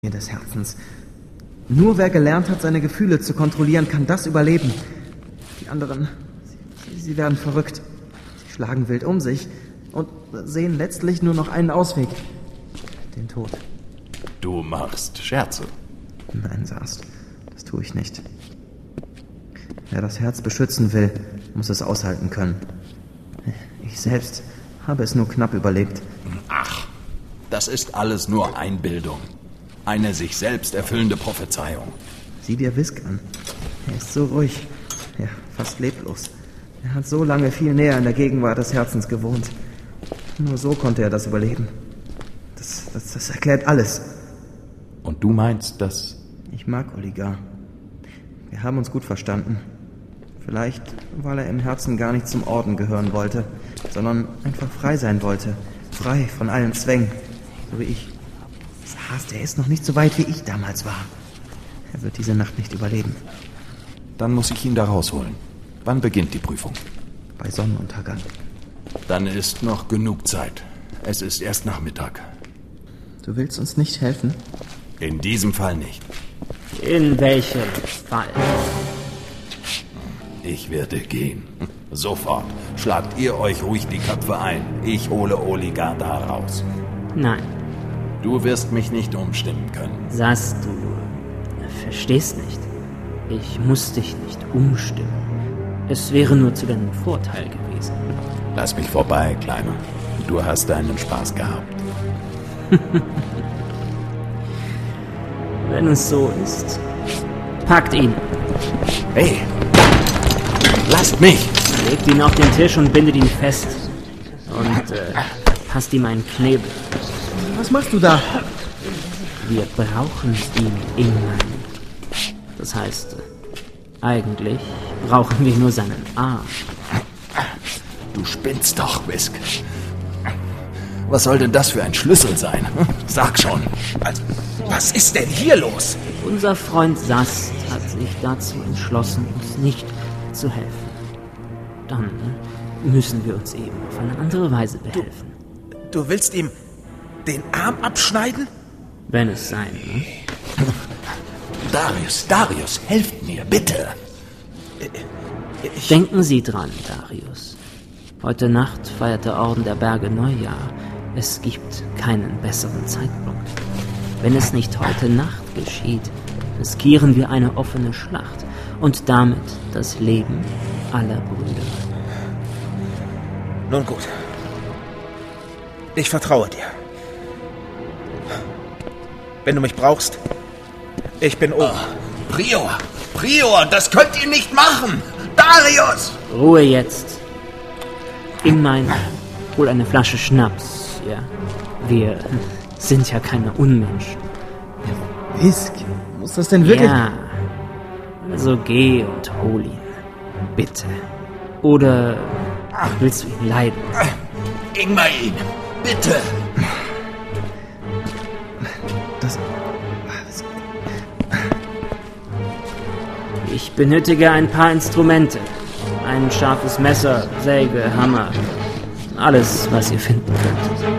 des Herzens. Nur wer gelernt hat, seine Gefühle zu kontrollieren, kann das überleben. Die anderen, sie werden verrückt. Sie schlagen wild um sich und sehen letztlich nur noch einen Ausweg. Den Tod. Du machst Scherze. Nein, Sast, das tue ich nicht. Wer das Herz beschützen will, muss es aushalten können. Ich selbst habe es nur knapp überlebt. Ach, das ist alles nur Einbildung. Eine sich selbst erfüllende Prophezeiung. Sieh dir Wisk an. Er ist so ruhig. Ja, fast leblos. Er hat so lange viel näher in der Gegenwart des Herzens gewohnt. Nur so konnte er das überleben. Das erklärt alles. Und du meinst, dass... Ich mag Oligar. Wir haben uns gut verstanden. Vielleicht, weil er im Herzen gar nicht zum Orden gehören wollte, sondern einfach frei sein wollte. Frei von allen Zwängen. So wie ich. Sast, er ist noch nicht so weit, wie ich damals war. Er wird diese Nacht nicht überleben. Dann muss ich ihn da rausholen. Wann beginnt die Prüfung? Bei Sonnenuntergang. Dann ist noch genug Zeit. Es ist erst Nachmittag. Du willst uns nicht helfen? In diesem Fall nicht. In welchem Fall? Ich werde gehen. Sofort. Schlagt ihr euch ruhig die Köpfe ein. Ich hole Oligar da raus. Nein. Du wirst mich nicht umstimmen können. Sast, du verstehst nicht. Ich muss dich nicht umstimmen. Es wäre nur zu deinem Vorteil gewesen. Lass mich vorbei, Kleiner. Du hast deinen Spaß gehabt. Wenn es so ist, packt ihn. Hey! Lasst mich! Legt ihn auf den Tisch und bindet ihn fest. Und passt ihm einen Knebel. Was machst du da? Wir brauchen ihn immer. Das heißt, eigentlich brauchen wir nur seinen Arm. Du spinnst doch, Wisk. Was soll denn das für ein Schlüssel sein? Sag schon. Also, was ist denn hier los? Unser Freund Sast hat sich dazu entschlossen, uns nicht zu helfen. Dann müssen wir uns eben auf eine andere Weise behelfen. Du willst ihm den Arm abschneiden? Wenn es sein muss. Darius, helft mir, bitte. Denken Sie dran, Darius. Heute Nacht feiert der Orden der Berge Neujahr. Es gibt keinen besseren Zeitpunkt. Wenn es nicht heute Nacht geschieht, riskieren wir eine offene Schlacht und damit das Leben aller Brüder. Nun gut. Ich vertraue dir. Wenn du mich brauchst, ich bin oben. Prior, das könnt ihr nicht machen! Darius! Ruhe jetzt. Immerhin, hol eine Flasche Schnaps, ja. Wir sind ja keine Unmenschen. Wisk, muss das denn wirklich... Ja, also geh und hol ihn. Bitte. Oder willst du ihn leiden? Ingmarin, bitte! Ich benötige ein paar Instrumente. Ein scharfes Messer, Säge, Hammer. Alles, was ihr finden könnt.